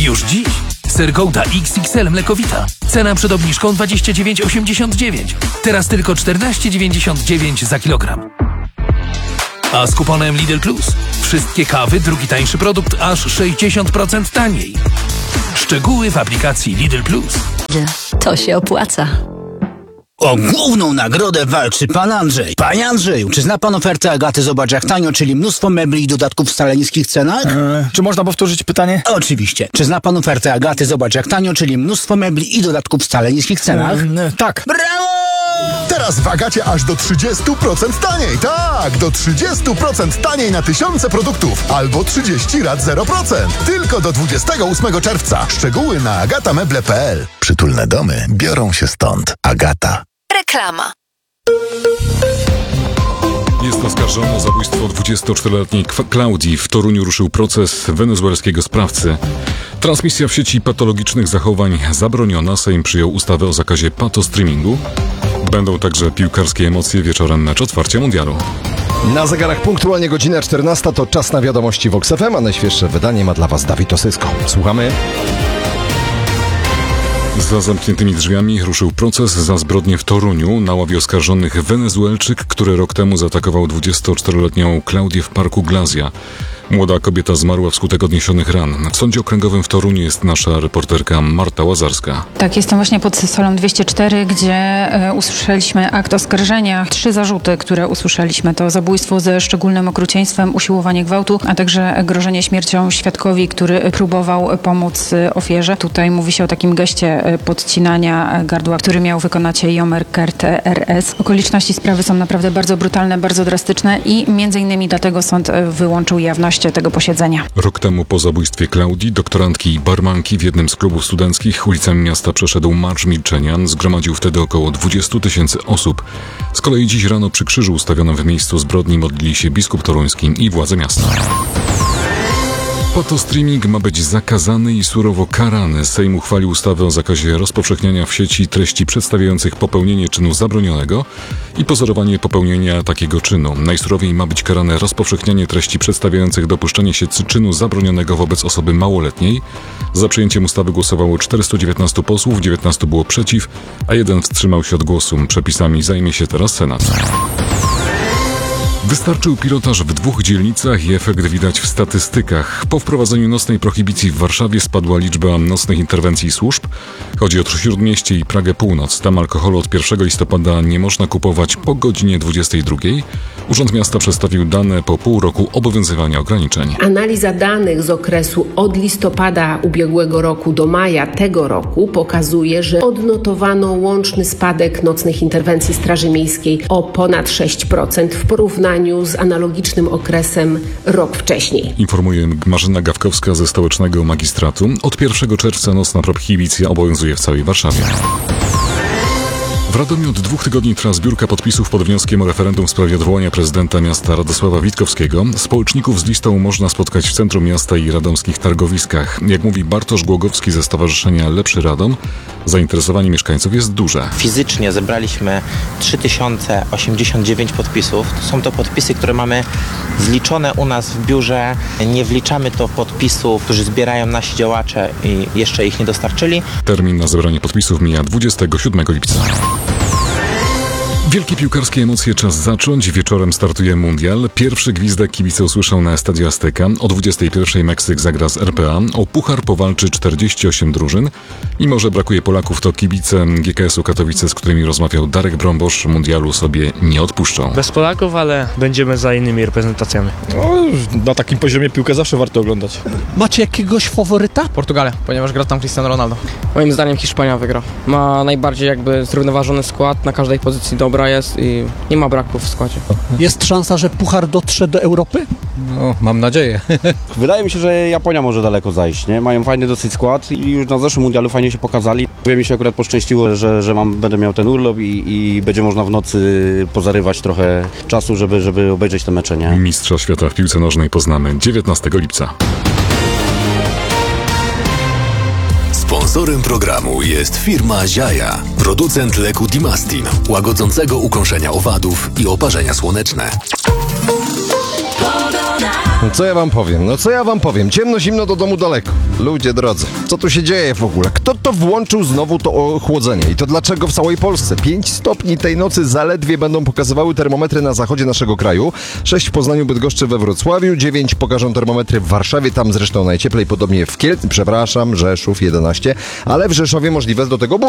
Już dziś ser Gouda XXL mlekowita. Cena przed obniżką 29,89. Teraz tylko 14,99 za kilogram. A z kuponem Lidl Plus wszystkie kawy, drugi tańszy produkt aż 60% taniej. Szczegóły w aplikacji Lidl Plus. To się opłaca. O główną nagrodę walczy pan Andrzej. Panie Andrzeju, czy zna pan ofertę Agaty Zobacz jak tanio, czyli mnóstwo mebli i dodatków w wcale niskich cenach? Czy można powtórzyć pytanie? Oczywiście. Czy zna pan ofertę Agaty Zobacz jak tanio, czyli mnóstwo mebli i dodatków w wcale niskich cenach? Tak. Brawo! Teraz w Agacie aż do 30% taniej. Tak, do 30% taniej na tysiące produktów. Albo 30 rat 0%. Tylko do 28 czerwca. Szczegóły na agatameble.pl. Przytulne domy biorą się stąd. Agata. Reklama. Jest oskarżony o zabójstwo 24-letniej Klaudii. W Toruniu ruszył proces wenezuelskiego sprawcy. Transmisja w sieci patologicznych zachowań zabroniona. Sejm przyjął ustawę o zakazie patostreamingu. Będą także piłkarskie emocje, wieczorem mecz otwarcia mundialu. Na zegarach punktualnie godzina 14 to czas na wiadomości Vox FM, a najświeższe wydanie ma dla Was Dawid Osysko. Słuchamy. Za zamkniętymi drzwiami ruszył proces za zbrodnię w Toruniu. Na ławie oskarżonych Wenezuelczyk, który rok temu zaatakował 24-letnią Klaudię w parku Glazja. Młoda kobieta zmarła wskutek odniesionych ran. W Sądzie Okręgowym w Toruniu jest nasza reporterka Marta Łazarska. Tak, jestem właśnie pod salą 204, gdzie usłyszeliśmy akt oskarżenia. 3 zarzuty, które usłyszeliśmy, to zabójstwo ze szczególnym okrucieństwem, usiłowanie gwałtu, a także grożenie śmiercią świadkowi, który próbował pomóc ofierze. Tutaj mówi się o takim geście podcinania gardła, który miał wykonać Jomer Kert RS. Okoliczności sprawy są naprawdę bardzo brutalne, bardzo drastyczne i między innymi dlatego sąd wyłączył jawność tego posiedzenia. Rok temu po zabójstwie Klaudii, doktorantki i barmanki w jednym z klubów studenckich ulicami miasta przeszedł Marsz Milczenia. Zgromadził wtedy około 20 000 osób. Z kolei dziś rano przy krzyżu ustawionym w miejscu zbrodni modlili się biskup toruński i władze miasta. Patostreaming ma być zakazany i surowo karany. Sejm uchwalił ustawę o zakazie rozpowszechniania w sieci treści przedstawiających popełnienie czynu zabronionego i pozorowanie popełnienia takiego czynu. Najsurowiej ma być karane rozpowszechnianie treści przedstawiających dopuszczenie się czynu zabronionego wobec osoby małoletniej. Za przyjęciem ustawy głosowało 419 posłów, 19 było przeciw, a 1 wstrzymał się od głosu. Przepisami zajmie się teraz Senat. Wystarczył pilotaż w 2 dzielnicach i efekt widać w statystykach. Po wprowadzeniu nocnej prohibicji w Warszawie spadła liczba nocnych interwencji służb. Chodzi o Śródmieście i Pragę Północ. Tam alkoholu od 1 listopada nie można kupować po godzinie 22. Urząd Miasta przedstawił dane po pół roku obowiązywania ograniczeń. Analiza danych z okresu od listopada ubiegłego roku do maja tego roku pokazuje, że odnotowano łączny spadek nocnych interwencji Straży Miejskiej o ponad 6% w porównaniu z analogicznym okresem rok wcześniej. Informuje Marzena Gawkowska ze Stołecznego Magistratu. Od 1 czerwca nocna prohibicja obowiązuje w całej Warszawie. W Radomiu od 2 tygodni trwa zbiórka podpisów pod wnioskiem o referendum w sprawie odwołania prezydenta miasta Radosława Witkowskiego. Społeczników z listą można spotkać w centrum miasta i radomskich targowiskach. Jak mówi Bartosz Głogowski ze Stowarzyszenia Lepszy Radom, zainteresowanie mieszkańców jest duże. Fizycznie zebraliśmy 3089 podpisów. Są to podpisy, które mamy zliczone u nas w biurze. Nie wliczamy to podpisów, którzy zbierają nasi działacze i jeszcze ich nie dostarczyli. Termin na zebranie podpisów mija 27 lipca. Wielkie piłkarskie emocje, czas zacząć. Wieczorem startuje mundial. Pierwszy gwizdek kibice usłyszą na Estadio Azteca. O 21 Meksyk zagra z RPA. O puchar powalczy 48 drużyn. Mimo że brakuje Polaków, to kibice GKS-u Katowice, z którymi rozmawiał Darek Brąbosz, mundialu sobie nie odpuszczą. Bez Polaków, ale będziemy za innymi reprezentacjami. Na takim poziomie piłkę zawsze warto oglądać. Macie jakiegoś faworyta? Portugalia, ponieważ gra tam Cristiano Ronaldo. Moim zdaniem Hiszpania wygra. Ma najbardziej jakby zrównoważony skład, na każdej pozycji dobra jest i nie ma braków w składzie. Jest szansa, że puchar dotrze do Europy? No, mam nadzieję. Wydaje mi się, że Japonia może daleko zajść, nie? Mają fajny dosyć skład i już na zeszłym mundialu fajnie się pokazali. Mi się akurat poszczęściło, że będę miał ten urlop i będzie można w nocy pozarywać trochę czasu, żeby obejrzeć te mecze, nie? Mistrza świata w piłce nożnej poznamy 19 lipca. Sponsorem programu jest firma Ziaja, producent leku Dimastin, łagodzącego ukąszenia owadów i oparzenia słoneczne. Pogoda. Co ja wam powiem? Ciemno, zimno, do domu daleko. Ludzie drodzy, co tu się dzieje w ogóle? Kto to włączył znowu to ochłodzenie? I to dlaczego w całej Polsce? 5 stopni tej nocy zaledwie będą pokazywały termometry na zachodzie naszego kraju. 6 w Poznaniu, Bydgoszczy, we Wrocławiu. 9 pokażą termometry w Warszawie, tam zresztą najcieplej, podobnie w Rzeszów 11, ale w Rzeszowie możliwe do tego